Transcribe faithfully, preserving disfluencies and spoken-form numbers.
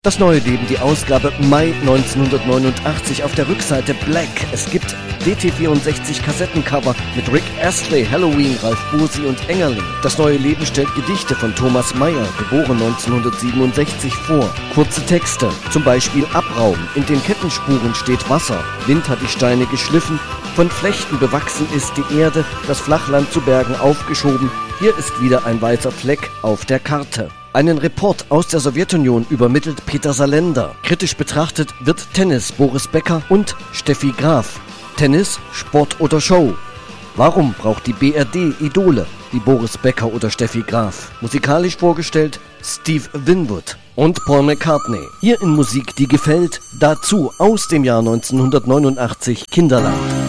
Das neue Leben, die Ausgabe Mai neunzehnhundertneunundachtzig, auf der Rückseite Black. Es gibt D T vierundsechzig Kassettencover mit Rick Astley, Halloween, Ralf Bursi und Engerling. Das neue Leben stellt Gedichte von Thomas Mayer, geboren neunzehnhundertsiebenundsechzig, vor. Kurze Texte, zum Beispiel Abraum. In den Kettenspuren steht Wasser. Wind hat die Steine geschliffen. Von Flechten bewachsen ist die Erde, das Flachland zu Bergen aufgeschoben. Hier ist wieder ein weißer Fleck auf der Karte. Einen Report aus der Sowjetunion übermittelt Peter Salender. Kritisch betrachtet wird Tennis, Boris Becker und Steffi Graf. Tennis, Sport oder Show? Warum braucht die B R D Idole wie Boris Becker oder Steffi Graf? Musikalisch vorgestellt Steve Winwood und Paul McCartney. Hier in Musik, die gefällt, dazu aus dem Jahr neunzehnhundertneunundachtzig Kinderland.